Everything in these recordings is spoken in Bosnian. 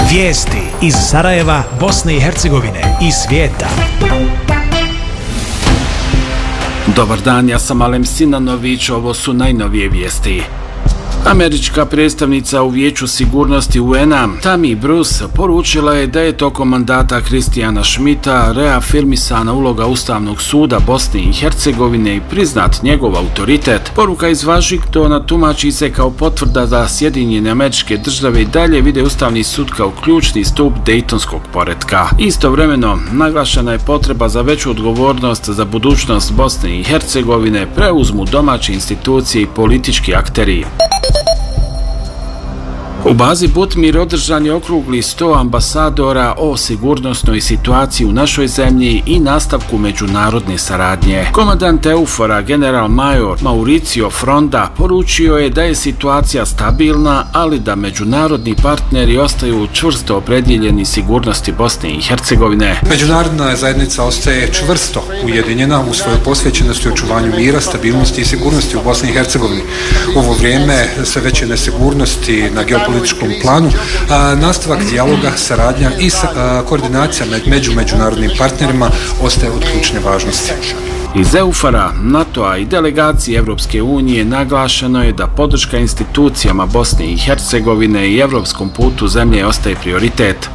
Vijesti iz Sarajeva, Bosne i Hercegovine i svijeta. Dobar dan, ja sam Alem Sinanović, ovo su najnovije vijesti. Američka predstavnica u Vijeću sigurnosti UN-a, Tammy Bruce, poručila je da je tokom mandata Christiana Schmidta reafirmisana uloga Ustavnog suda Bosne i Hercegovine i priznat njegov autoritet. Poruka iz Vašingtona tumači se kao potvrda da Sjedinjene Američke Države i dalje vide Ustavni sud kao ključni stup Dejtonskog poretka. Istovremeno, naglašena je potreba za veću odgovornost za budućnost Bosne i Hercegovine preuzmu domaće institucije i politički akteri. U bazi Butmir održan je okrugli 100 ambasadora o sigurnosnoj situaciji u našoj zemlji i nastavku međunarodne saradnje. Komandant EUFOR-a general major Mauricio Fronda poručio je da je situacija stabilna, ali da međunarodni partneri ostaju čvrsto opredjeljeni sigurnosti Bosne i Hercegovine. Međunarodna zajednica ostaje čvrsto ujedinjena u svojoj posvećenosti očuvanju mira, stabilnosti i sigurnosti u Bosni i Hercegovini. U ovo vrijeme sve veće nesigurnosti na geopolitičkom planu, nastavak dijaloga, saradnja i koordinacija među međunarodnim partnerima ostaje od ključne važnosti. Iz EUFOR-a, NATO-a i delegacije Evropske unije naglašeno je da podrška institucijama Bosne i Hercegovine i evropskom putu zemlje ostaje prioritet.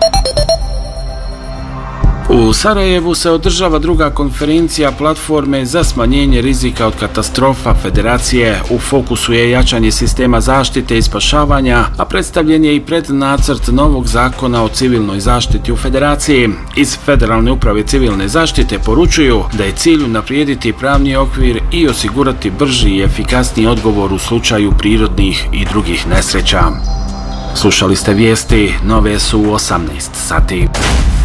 U Sarajevu se održava druga konferencija platforme za smanjenje rizika od katastrofa Federacije. U fokusu je jačanje sistema zaštite i spašavanja, a predstavljen je i prednacrt novog zakona o civilnoj zaštiti u Federaciji. Iz Federalne uprave civilne zaštite poručuju da je cilj unaprijediti pravni okvir i osigurati brži i efikasniji odgovor u slučaju prirodnih i drugih nesreća. Slušali ste vijesti, nove su u 18 sati.